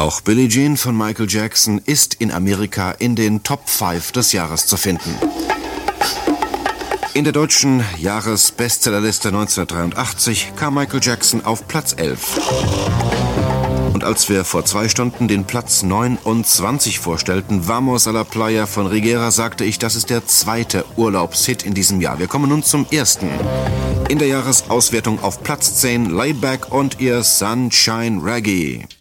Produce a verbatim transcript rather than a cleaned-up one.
Auch Billie Jean von Michael Jackson ist in Amerika in den Top fünf des Jahres zu finden. In der deutschen Jahresbestsellerliste neunzehnhundertdreiundachtzig kam Michael Jackson auf Platz elf. Und als wir vor zwei Stunden den Platz neunundzwanzig vorstellten, Vamos a la Playa von Rigera, sagte ich, das ist der zweite Urlaubshit in diesem Jahr. Wir kommen nun zum ersten. In der Jahresauswertung auf Platz zehn, Layback und ihr Sunshine Reggae.